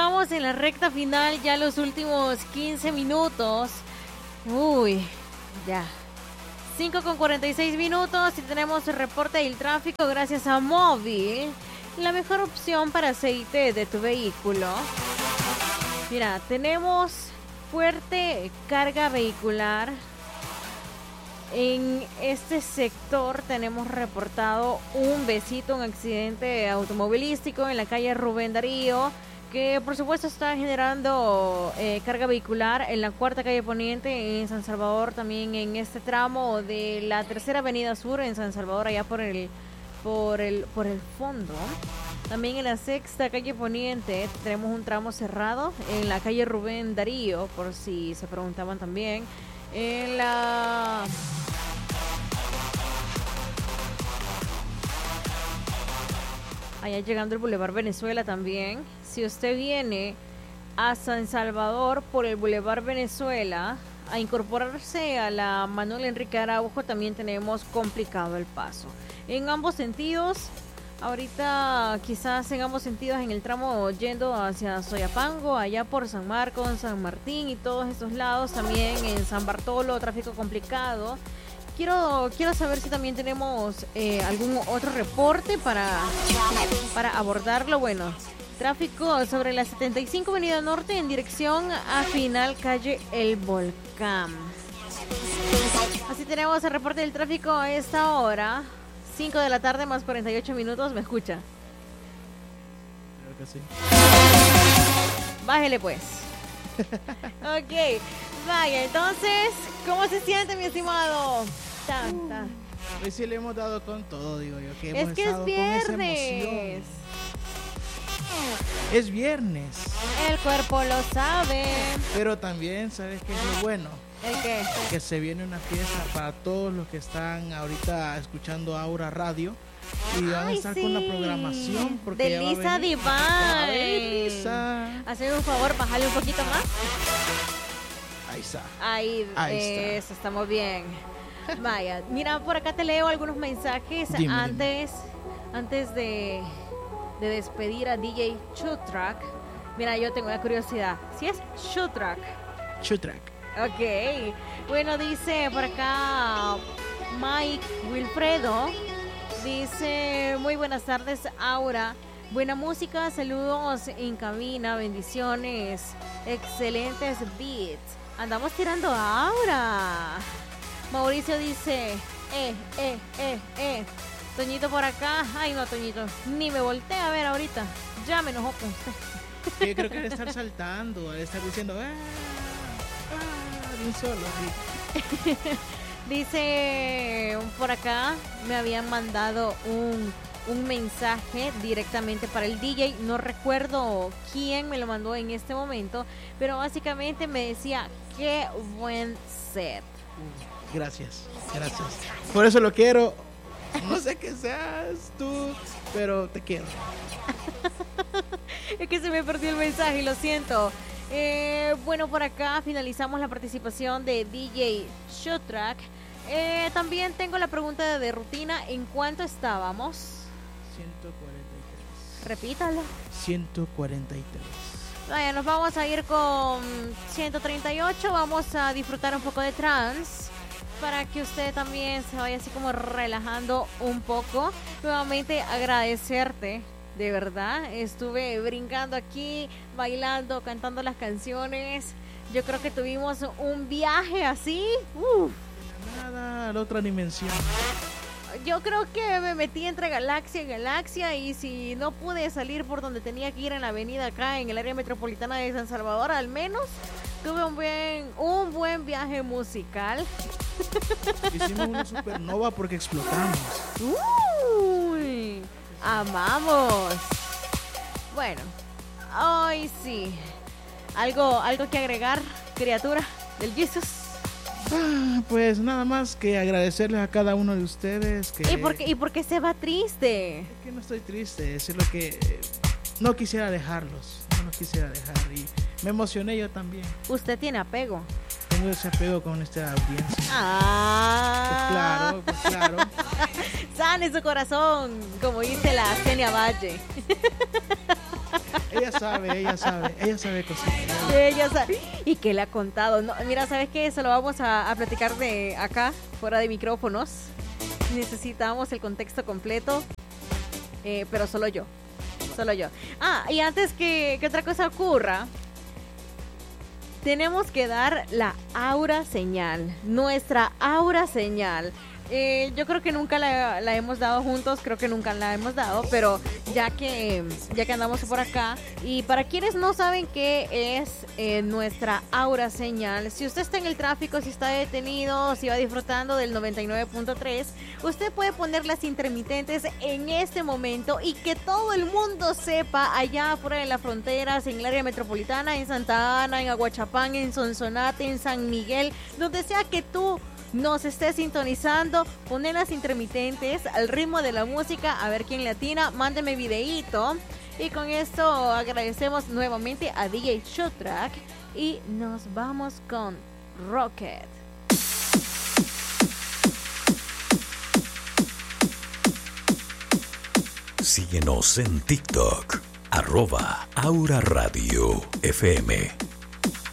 vamos en la recta final, ya los últimos 15 minutos. Uy, ya. 5:46 y tenemos el reporte del tráfico gracias a Móvil, la mejor opción para aceite de tu vehículo. Mira, tenemos fuerte carga vehicular. En este sector tenemos reportado un accidente automovilístico en la calle Rubén Darío, que por supuesto está generando carga vehicular en la cuarta calle Poniente en San Salvador, también en este tramo de la tercera avenida sur en San Salvador, allá por el fondo. También en la sexta calle Poniente tenemos un tramo cerrado en la calle Rubén Darío, por si se preguntaban también. En la allá llegando el Boulevard Venezuela también. Si usted viene a San Salvador por el Boulevard Venezuela a incorporarse a la Manuel Enrique Araujo, también tenemos complicado el paso. En ambos sentidos, ahorita quizás en ambos sentidos, en el tramo yendo hacia Soyapango, allá por San Marcos, San Martín y todos estos lados, también en San Bartolo, tráfico complicado. Quiero saber si también tenemos algún otro reporte para abordarlo. Bueno, tráfico sobre la 75 Avenida Norte en dirección a final calle El Volcán. Así tenemos el reporte del tráfico a esta hora, 5 de la tarde más 48 minutos. ¿Me escucha? Creo que sí. Bájele pues. Ok, vaya, entonces, ¿cómo se siente, mi estimado? Hoy sí le hemos dado con todo, digo yo. Que es que es viernes. Es viernes. El cuerpo lo sabe. Pero también, ¿sabes qué es lo bueno? ¿El qué? Que se viene una fiesta para todos los que están ahorita escuchando Aura Radio. Y van a estar con la programación. Porque de Lisa Divine. Lisa. Hazme un favor, bájale un poquito más. Ahí está. Ahí está. Eso, estamos bien. Vaya, mira, por acá te leo algunos mensajes. Dime. Antes de despedir a DJ Chutrack. Mira, yo tengo una curiosidad. ¿Sí es Chutrack? Chutrack. Ok. Bueno, dice por acá Mike Wilfredo. Dice, muy buenas tardes, Aura. Buena música, saludos en cabina, bendiciones. Excelentes beats. Andamos tirando Aura. Mauricio dice, Toñito por acá. Ay, no, Toñito, ni me volteé a ver ahorita. Ya me enojó con usted. Yo creo que debe estar saltando, debe estar diciendo, de un solo. Sí. Dice, por acá me habían mandado un mensaje directamente para el DJ. No recuerdo quién me lo mandó en este momento, pero básicamente me decía, qué buen set. Gracias. Por eso lo quiero. No sé qué seas tú, pero te quiero. Es que se me perdió el mensaje, lo siento. Bueno, por acá finalizamos la participación de DJ Showtrack. También tengo la pregunta de rutina. ¿En cuánto estábamos? 143. Repítalo. 143. Vaya, nos vamos a ir con 138. Vamos a disfrutar un poco de trance para que usted también se vaya así como relajando un poco. Nuevamente agradecerte, de verdad. Estuve brincando aquí, bailando, cantando las canciones. Yo creo que tuvimos un viaje así. Nada, a la otra dimensión. Yo creo que me metí entre galaxia y galaxia, y si no pude salir por donde tenía que ir en la avenida acá en el área metropolitana de San Salvador, al menos tuve un buen viaje musical. Hicimos una supernova porque explotamos. Uy, amamos. Bueno, hoy sí. ¿Algo que agregar, criatura del Jesus? Pues nada más que agradecerles a cada uno de ustedes. Que... ¿Y por qué se va triste? Es que no estoy triste, es lo que no quisiera dejarlos. No los quisiera dejar y me emocioné yo también. ¿Usted tiene apego? Tengo ese apego con esta audiencia. Pues claro. Sane su corazón, como dice la Kenia Valle. Ella sabe cocinar. Ella sabe. ¿Y qué le ha contado? No, mira, ¿sabes qué? Eso lo vamos a platicar de acá, fuera de micrófonos. Necesitamos el contexto completo, pero solo yo. Y antes que otra cosa ocurra, tenemos que dar la aura señal, nuestra aura señal. Yo creo que nunca la hemos dado juntos, pero ya que andamos por acá, y para quienes no saben qué es nuestra aura señal, si usted está en el tráfico, si está detenido, si va disfrutando del 99.3, usted puede poner las intermitentes en este momento y que todo el mundo sepa allá afuera de las fronteras, en el área metropolitana, en Santa Ana, en Aguachapán, en Sonsonate, en San Miguel, donde sea que tú nos esté sintonizando, poner las intermitentes al ritmo de la música, a ver quién le atina, mándeme videíto. Y con esto agradecemos nuevamente a DJ Showtrack y nos vamos con Rocket. Síguenos en TikTok, @Aura Radio FM.